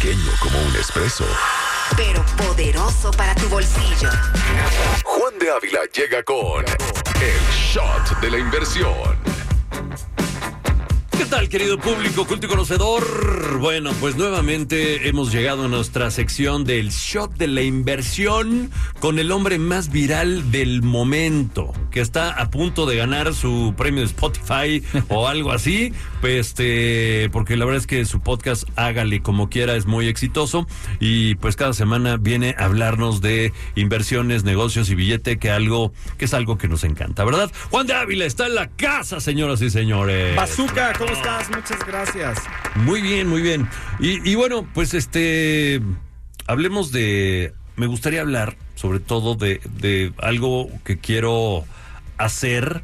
pequeño como un espresso, pero poderoso para tu bolsillo. Juan de Ávila llega con el shot de la inversión. ¿Qué tal, querido público culto y conocedor? Bueno, pues nuevamente hemos llegado a nuestra sección del shot de la inversión con el hombre más viral del momento, que está a punto de ganar su premio de Spotify o algo así, pues porque la verdad es que su podcast Hágale Como Quiera es muy exitoso y pues cada semana viene a hablarnos de inversiones, negocios y billete, que es algo que nos encanta, ¿verdad? Juan de Ávila está en la casa, señoras y señores. Bazooka, ¿cómo estás? Muchas gracias. Muy bien, muy bien. Y bueno, pues hablemos me gustaría hablar sobre todo de algo que quiero hacer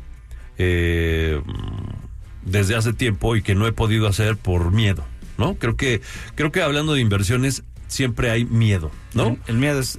desde hace tiempo y que no he podido hacer por miedo, ¿no? Creo que hablando de inversiones siempre hay miedo, ¿no? El miedo es...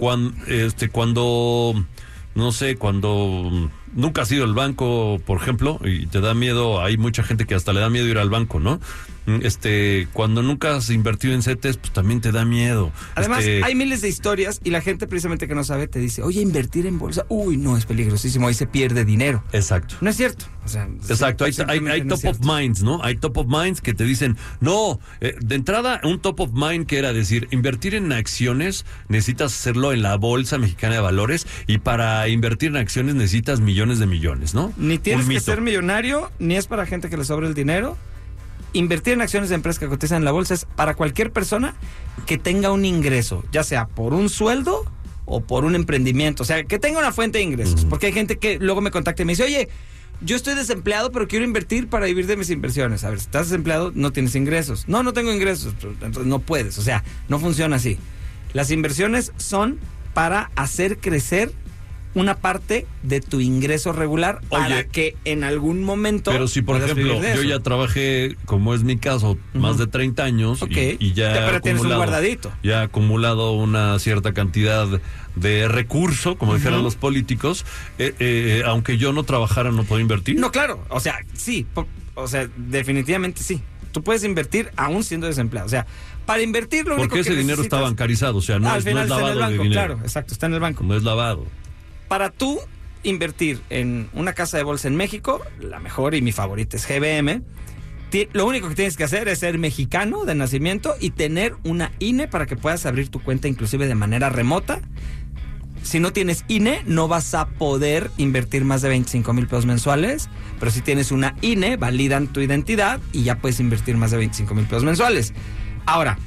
Cuando no sé, cuando nunca has ido al banco, por ejemplo, y te da miedo, hay mucha gente que hasta le da miedo ir al banco, ¿no? Cuando nunca has invertido en CETES, pues también te da miedo. Además, hay miles de historias y la gente precisamente que no sabe te dice, oye, invertir en bolsa, uy, no, es peligrosísimo, ahí se pierde dinero. Exacto. No es cierto. O sea, exacto, hay top of minds, ¿no? Hay top of minds que te dicen, no, de entrada, un top of mind que era decir, invertir en acciones, necesitas hacerlo en la Bolsa Mexicana de Valores, y para invertir en acciones necesitas millones de millones, ¿no? Ni tienes que ser millonario, ni es para gente que le sobre el dinero. Invertir en acciones de empresas que cotizan en la bolsa es para cualquier persona que tenga un ingreso, ya sea por un sueldo o por un emprendimiento, o sea, que tenga una fuente de ingresos. Porque hay gente que luego me contacta y me dice, oye, yo estoy desempleado, pero quiero invertir para vivir de mis inversiones. A ver, si estás desempleado, no tienes ingresos. No tengo ingresos, entonces no puedes, o sea, no funciona así. Las inversiones son para hacer crecer una parte de tu ingreso regular para que en algún momento... Pero si, por ejemplo, yo ya trabajé, como es mi caso, más de 30 años y ya tienes un guardadito. Ya he acumulado una cierta cantidad de recurso, como dijeran los políticos, aunque yo no trabajara, ¿no puedo invertir? No, claro, o sea, sí, definitivamente sí. Tú puedes invertir aún siendo desempleado, o sea, para invertir lo único que porque ese dinero está bancarizado, o sea, no es lavado de dinero. Claro, exacto, está en el banco. No es lavado. Para tú invertir en una casa de bolsa en México, la mejor y mi favorita es GBM, lo único que tienes que hacer es ser mexicano de nacimiento y tener una INE para que puedas abrir tu cuenta inclusive de manera remota. Si no tienes INE, no vas a poder invertir más de 25,000 pesos mensuales, pero si tienes una INE, validan tu identidad y ya puedes invertir más de 25,000 pesos mensuales. Ahora,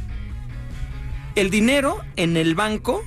el dinero en el banco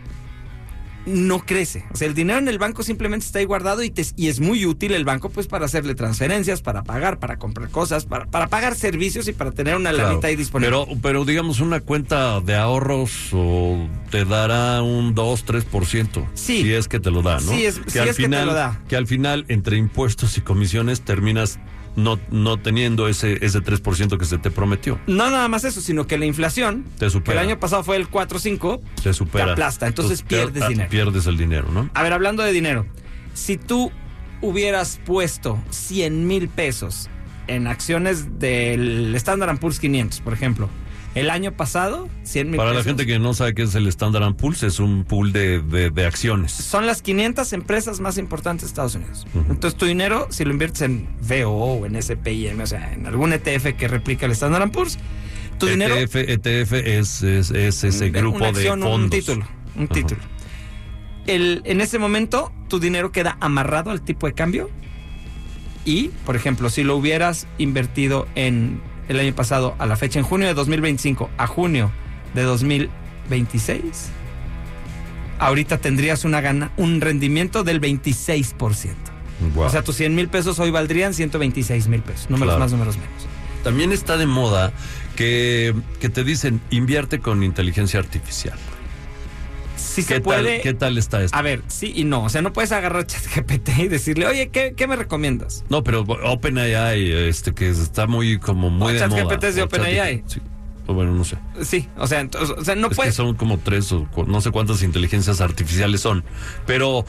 no crece. O sea, el dinero en el banco simplemente está ahí guardado y es muy útil el banco pues para hacerle transferencias, para pagar, para comprar cosas, para pagar servicios y para tener una lanita ahí disponible. Pero digamos, una cuenta de ahorros te dará un 2-3%. Sí. Si es que te lo da, ¿no? Sí, que te lo da. Que al final, entre impuestos y comisiones, terminas no teniendo ese 3% que se te prometió. No nada más eso, sino que la inflación, te supera. Que el año pasado fue el 4.5, te supera. Te aplasta, entonces pierdes dinero. Pierdes el dinero, ¿no? A ver, hablando de dinero, si tú hubieras puesto 100,000 pesos en acciones del Standard & Poor's 500, por ejemplo, el año pasado, 100,000 pesos. Para la gente que no sabe qué es el Standard & Poor's, es un pool de acciones. Son las 500 empresas más importantes de Estados Unidos. Entonces, tu dinero, si lo inviertes en VO o en SPIM, o sea, en algún ETF que replica el Standard & Poor's, tu dinero... ETF es ese grupo una acción, de fondos. Un título. En ese momento, tu dinero queda amarrado al tipo de cambio y, por ejemplo, si lo hubieras invertido en el año pasado, a la fecha, en junio de 2025 a junio de 2026, ahorita tendrías un rendimiento del 26%. Wow. O sea, tus 100,000 pesos hoy valdrían 126,000 pesos. Números más, números menos. También está de moda que te dicen, invierte con inteligencia artificial. Sí se puede. ¿Qué tal está esto? A ver, sí y no. O sea, no puedes agarrar ChatGPT y decirle, oye, ¿qué me recomiendas? No, pero OpenAI, que está muy de moda. ChatGPT es de OpenAI. Sí. Bueno, no sé. Sí, o sea, no puedes. Que son como 3 o no sé cuántas inteligencias artificiales son. Pero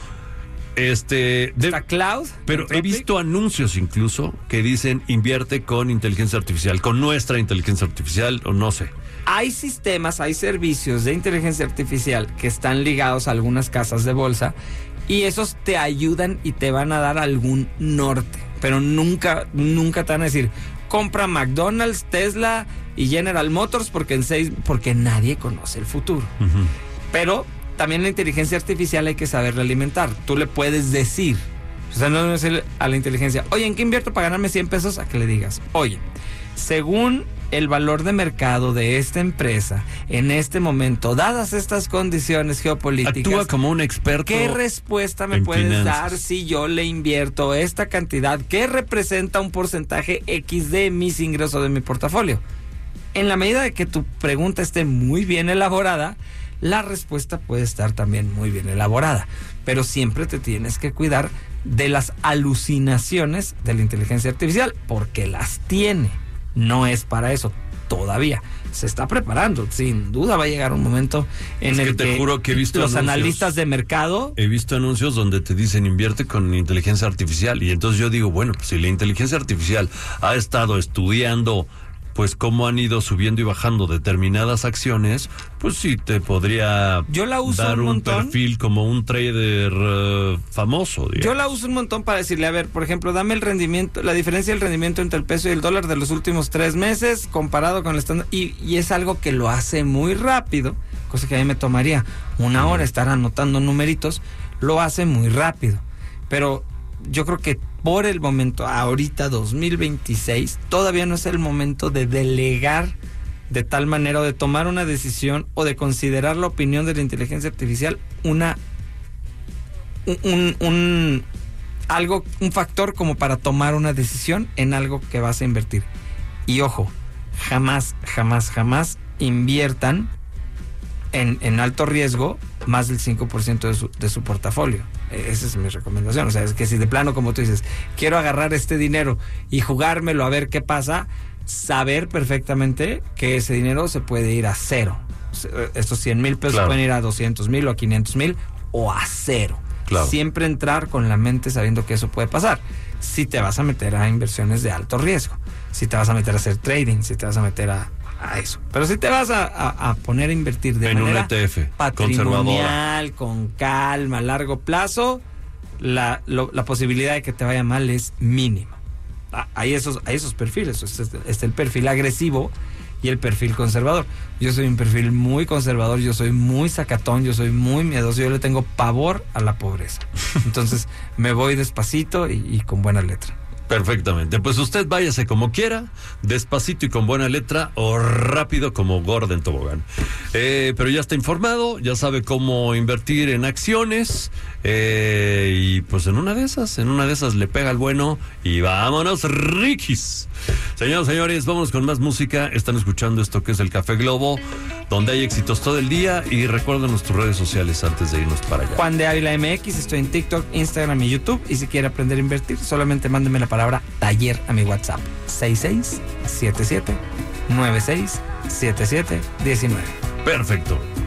está Cloud. Pero he visto anuncios incluso que dicen invierte con inteligencia artificial, con nuestra inteligencia artificial, o no sé. Hay sistemas, hay servicios de inteligencia artificial que están ligados a algunas casas de bolsa y esos te ayudan y te van a dar algún norte, pero nunca te van a decir compra McDonald's, Tesla y General Motors porque nadie conoce el futuro. Uh-huh. Pero también la inteligencia artificial hay que saberla alimentar. Tú le puedes decir, o sea, no decirle a la inteligencia, oye, ¿en qué invierto para ganarme 100 pesos? A que le digas, oye, según el valor de mercado de esta empresa en este momento, dadas estas condiciones geopolíticas, actúa como un experto. ¿Qué respuesta me puedes finanzas dar si yo le invierto esta cantidad que representa un porcentaje X de mis ingresos de mi portafolio? En la medida de que tu pregunta esté muy bien elaborada, la respuesta puede estar también muy bien elaborada, pero siempre te tienes que cuidar de las alucinaciones de la inteligencia artificial, porque las tiene. No es para eso todavía. Se está preparando. Sin duda va a llegar un momento en el que, juro que he visto los analistas de mercado... He visto anuncios donde te dicen invierte con inteligencia artificial. Y entonces yo digo, bueno, pues si la inteligencia artificial ha estado estudiando pues cómo han ido subiendo y bajando determinadas acciones, pues sí te podría dar un perfil como un trader famoso, digamos. Yo la uso un montón para decirle, a ver, por ejemplo, dame el rendimiento, la diferencia del rendimiento entre el peso y el dólar de los últimos 3 meses comparado con el estándar, y es algo que lo hace muy rápido, cosa que a mí me tomaría 1 hora estar anotando numeritos, lo hace muy rápido, pero yo creo que por el momento, ahorita 2026, todavía no es el momento de delegar de tal manera o de tomar una decisión o de considerar la opinión de la inteligencia artificial un factor como para tomar una decisión en algo que vas a invertir. Y ojo, jamás inviertan en alto riesgo más del 5% de su portafolio. Esa es mi recomendación. O sea, es que si de plano, como tú dices, quiero agarrar este dinero y jugármelo a ver qué pasa, saber perfectamente que ese dinero se puede ir a cero. Estos 100,000 pesos claro, pueden ir a 200,000 o a 500,000 o a cero. Claro. Siempre entrar con la mente sabiendo que eso puede pasar. Si te vas a meter a inversiones de alto riesgo, si te vas a meter a hacer trading, si te vas a meter a eso. Pero si te vas a poner a invertir de manera un ETF patrimonial, con calma, a largo plazo, la posibilidad de que te vaya mal es mínima. Hay esos perfiles. Está el perfil agresivo y el perfil conservador. Yo soy un perfil muy conservador, yo soy muy sacatón, yo soy muy miedoso, yo le tengo pavor a la pobreza. Entonces me voy despacito y con buena letra. Perfectamente, pues usted váyase como quiera, despacito y con buena letra, o rápido como Gordon Tobogán. Pero ya está informado, ya sabe cómo invertir en acciones, y pues en una de esas le pega el bueno y vámonos, Rikis. Señoras y señores, vámonos con más música. Están escuchando esto que es el Café Globo, donde hay éxitos todo el día, y recuerden nuestras redes sociales antes de irnos para allá. Juan de Ávila MX, estoy en TikTok, Instagram y YouTube, y si quiere aprender a invertir, solamente mándeme la palabra taller a mi WhatsApp 6677967719. Perfecto.